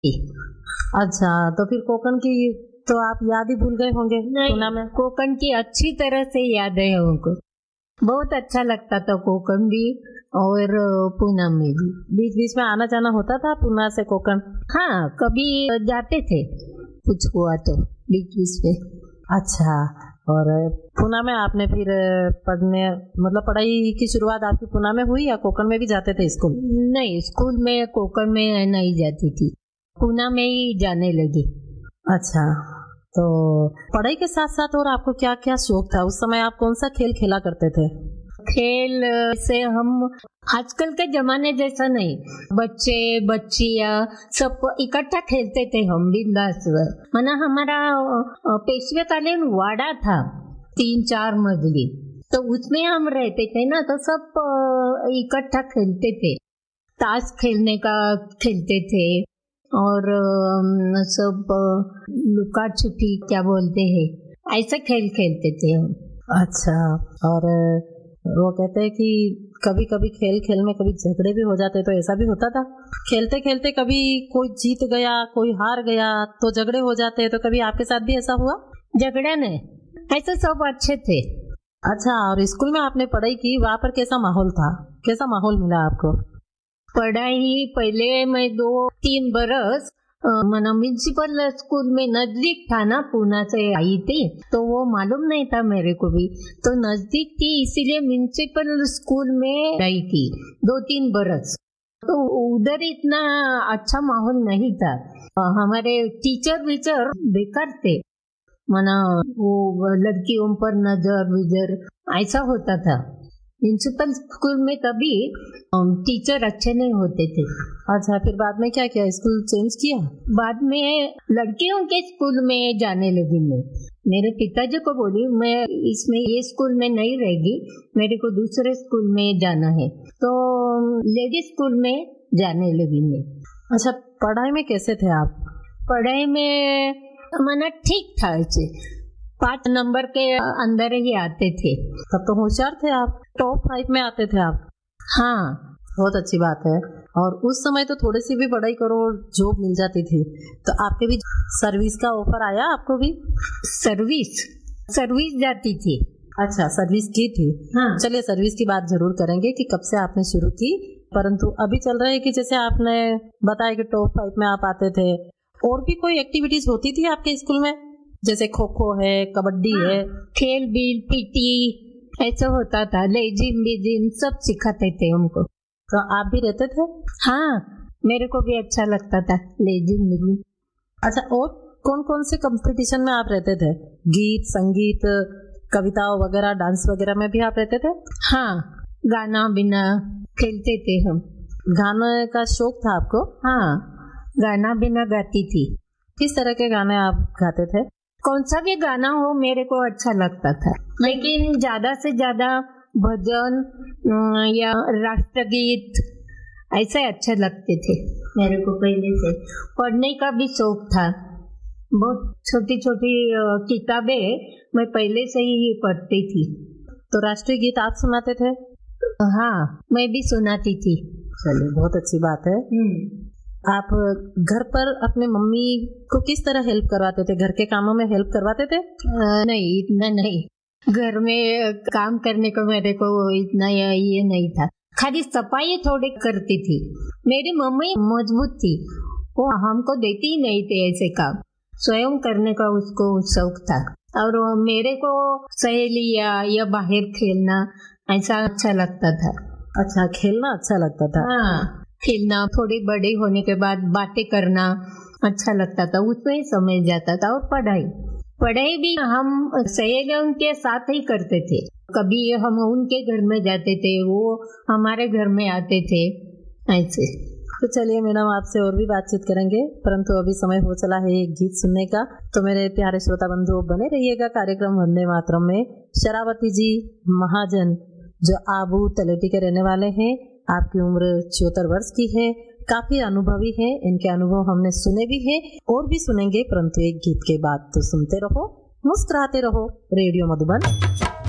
अच्छा, तो फिर कोकण की तो आप याद ही भूल गए होंगे पूना में? कोकण की अच्छी तरह से याद है हमको, बहुत अच्छा लगता था कोकण भी और पूना में भी। बीच बीच में आना जाना होता था पूना से कोकण? हाँ, कभी जाते थे, कुछ हुआ तो बीच बीच में। अच्छा, और पूना में आपने फिर पढ़ने मतलब पढ़ाई की शुरुआत आपकी पूना में हुई या कोकण में भी जाते थे स्कूल? नहीं, स्कूल में कोकण में नहीं जाती थी, पूना में ही जाने लगी। अच्छा, तो पढ़ाई के साथ साथ और आपको क्या क्या शौक था उस समय? आप कौन सा खेल खेला करते थे? खेल से हम आजकल के जमाने जैसा नहीं, बच्चे बच्चियां सब इकट्ठा खेलते थे हम बिंदास। माना हमारा पेशवेकालीन वाड़ा था 3-4 मंजिली, तो उसमें हम रहते थे ना, तो सब इकट्ठा खेलते थे, ताश खेलने का खेलते थे और सब लुका छुपी क्या बोलते हैं, ऐसा खेल खेलते थे हम। अच्छा, और वो कहते हैं कि कभी कभी खेल खेल में कभी झगड़े भी हो जाते, तो ऐसा भी होता था? खेलते खेलते कभी कोई जीत गया कोई हार गया तो झगड़े हो जाते, तो कभी आपके साथ भी ऐसा हुआ? झगड़ा नहीं, ऐसे सब अच्छे थे। अच्छा, और स्कूल में आपने पढ़ाई की, वहाँ पर कैसा माहौल था? कैसा माहौल मिला आपको? पढ़ाई पहले मैं 2-3 बरस मना म्यूनसिपल स्कूल में नजदीक था ना, पूना से आई थी तो वो मालूम नहीं था मेरे को भी, तो नजदीक थी इसीलिए म्यूनसिपल स्कूल में रही थी 2-3 बरस। तो उधर इतना अच्छा माहौल नहीं था, हमारे टीचर विचर बेकार थे, मना वो लड़कियों पर नजर विजर ऐसा होता था। म्यूनसिपल स्कूल में तभी टीचर अच्छे नहीं होते थे। अच्छा, फिर बाद में क्या किया? स्कूल चेंज किया? बाद में लड़कियों के स्कूल में जाने लगी मैं। मेरे पिताजी को बोली मैं इसमें ये स्कूल में नहीं रहेगी, मेरे को दूसरे स्कूल में जाना है, तो लेडीज स्कूल में जाने लगी मैं। अच्छा, पढ़ाई में कैसे थे आप? पढ़ाई में मना ठीक था, ऐसे 5 नंबर के अंदर ही आते थे। तब तो होशियार थे आप, टॉप 5 में आते थे आप। हाँ, बहुत अच्छी बात है। और उस समय तो थोड़ी सी भी पढ़ाई करो जॉब मिल जाती थी, तो आपके भी सर्विस का ऑफर आया? आपको भी सर्विस जाती थी। अच्छा, सर्विस की थी। हाँ। चलिए, सर्विस की बात जरूर करेंगे कि कब से आपने शुरू की, परंतु अभी चल रहा है कि जैसे आपने बताया कि टॉप 5 में आप आते थे, और भी कोई एक्टिविटीज होती थी आपके स्कूल में? जैसे खो खो है, कबड्डी है, खेल बिल, पीटी ऐसा होता था, लेजिम बिजिम सब सिखाते थे हमको। तो आप भी रहते थे? हाँ, मेरे को भी अच्छा लगता था लेजिम बिजिम। अच्छा, और कौन कौन से कंपटीशन में आप रहते थे? गीत संगीत कविताओं वगैरह डांस वगैरह में भी आप रहते थे? हाँ, गाना बिना खेलते थे हम। गाने का शौक था आपको? हाँ, गाना बिना गाती थी। किस तरह के गाने आप गाते थे? कौन सा भी गाना हो मेरे को अच्छा लगता था, लेकिन ज्यादा से ज्यादा भजन या राष्ट्रगीत ऐसे अच्छे लगते थे मेरे को पहले से। पढ़ने का भी शौक था, बहुत छोटी छोटी किताबें मैं पहले से ही पढ़ती थी। तो राष्ट्रीय गीत आप सुनाते थे? हाँ, मैं भी सुनाती थी। चलिए, बहुत अच्छी बात है। आप घर पर अपने मम्मी को किस तरह हेल्प करवाते थे? घर के कामों में हेल्प करवाते थे? नहीं, इतना नहीं, घर में काम करने को मेरे को इतना ये नहीं था, खाली सफाई थोड़ी करती थी। मेरी मम्मी मजबूत थी, वो हमको देती ही नहीं थे ऐसे काम, स्वयं करने का उसको शौक था। और मेरे को सहेलियां या बाहर खेलना ऐसा अच्छा लगता था। अच्छा, खेलना अच्छा लगता था? हाँ, खेलना, थोड़ी बड़ी होने के बाद बातें करना अच्छा लगता था, उसमें ही समय जाता था। और पढ़ाई भी हम सहेलियों के साथ ही करते थे, कभी हम उनके घर में जाते थे, वो हमारे घर में आते थे ऐसे। तो चलिए मैडम, आपसे और भी बातचीत करेंगे, परंतु अभी समय हो चला है एक गीत सुनने का। तो मेरे प्यारे श्रोता बंधु बने रहिएगा कार्यक्रम वंदे मातरम में। शरावती जी महाजन जो आबू तलेटी के रहने वाले हैं, आपकी उम्र 74 वर्ष की है, काफी अनुभवी है, इनके अनुभव हमने सुने भी हैं और भी सुनेंगे, परंतु एक गीत के बाद। तो सुनते रहो, मुस्कुराते रहो, रेडियो मधुबन।